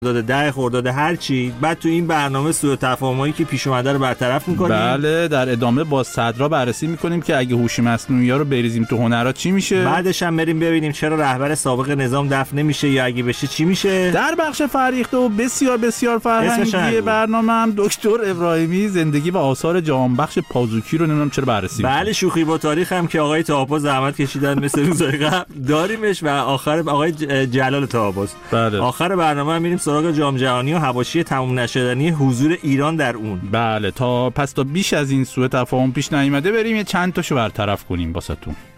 داده 10 خرداد هر چی، بعد تو این برنامه سوء تفاهمایی که پیش اومده رو برطرف می‌کنیم. بله، در ادامه با صدرا بررسی می‌کنیم که اگه هوش مصنوعی‌ها رو بریزیم تو هنرات چی میشه. بعدش هم بریم ببینیم چرا رهبر سابق نظام دفن نمیشه یا اگه بشه چی میشه. در بخش فرهیخته و بسیار بسیار فرهنگی برنامه هم دکتر ابراهیمی زندگی و آثار جهانبخش پازوکی رو نمیدونم چرا بررسی می‌کنیم. بله، شوخی با تاریخ هم که آقای طاه‌آباد زحمت کشیدن مثل روزای قبل داریمش و آخر آقای جلال طاه‌آباد. بله. آخر برنامه هم میریم سراغ جام جهانی و حواشی تموم نشدنی حضور ایران در اون. بله، تا بیش از این سوء تفاهم پیش نیامده بریم یه چند تاشو برطرف کنیم واسهتون.